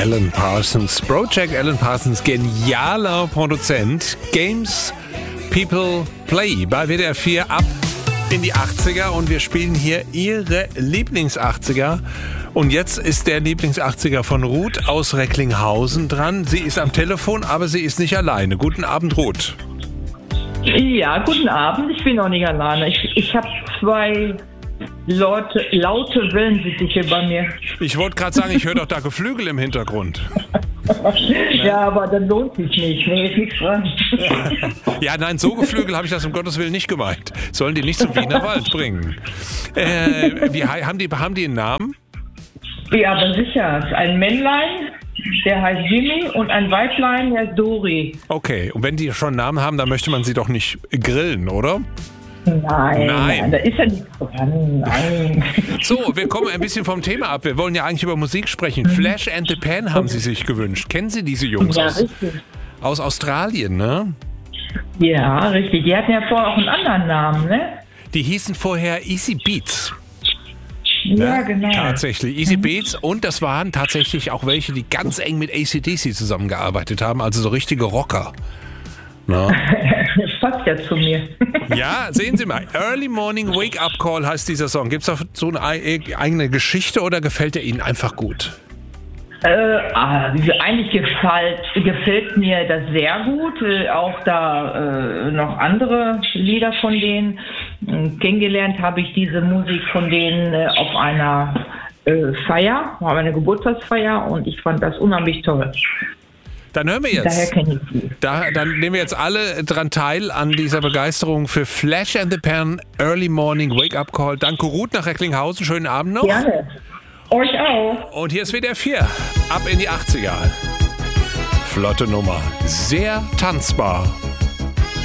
Alan Parsons. Project Alan Parsons, genialer Produzent. Games People Play bei WDR 4 ab in die 80er und wir spielen hier Ihre Lieblings-80er. Und jetzt ist der Lieblings-80er von Ruth aus Recklinghausen dran. Sie ist am Telefon, aber sie ist nicht alleine. Guten Abend, Ruth. Ja, guten Abend. Ich bin auch nicht alleine. Ich habe zwei laute Wellensittiche bei mir. Ich wollte gerade sagen, ich höre doch da Geflügel im Hintergrund. Ja, aber das lohnt sich nicht. Nee, ist nichts dran. Ja, nein, so Geflügel habe ich das um Gottes Willen nicht gemeint. Sollen die nicht zum Wiener Wald bringen. Haben die einen Namen? Ja, aber sicher. Ein Männlein, der heißt Jimmy, und ein Weiblein, der heißt Dori. Okay, und wenn die schon einen Namen haben, dann möchte man sie doch nicht grillen, oder? Nein, da ist ja nichts dran. Nein. So, wir kommen ein bisschen vom Thema ab. Wir wollen ja eigentlich über Musik sprechen. Flash and the Pan haben Sie sich gewünscht. Kennen Sie diese Jungs aus Australien, ne? Ja, richtig. Die hatten ja vorher auch einen anderen Namen, ne? Die hießen vorher Easy Beats. Ja, genau. Tatsächlich, Easy Beats. Und das waren tatsächlich auch welche, die ganz eng mit AC/DC zusammengearbeitet haben. Also so richtige Rocker. Na? Das passt ja zu mir. Ja, sehen Sie mal. Early Morning Wake Up Call heißt dieser Song. Gibt es da so eine eigene Geschichte oder gefällt er Ihnen einfach gut? Eigentlich gefällt mir das sehr gut. Auch da noch andere Lieder von denen. Kennengelernt habe ich diese Musik von denen auf einer Feier, auf einer Geburtstagsfeier, und ich fand das unheimlich toll. Dann hören wir jetzt. Daher kenne ich sie. Dann nehmen wir jetzt alle dran teil an dieser Begeisterung für Flash and the Pan, Early Morning Wake Up Call. Danke, Ruth nach Recklinghausen. Schönen Abend noch. Gerne. Euch auch. Und hier ist WDR 4. Ab in die 80er. Flotte Nummer. Sehr tanzbar.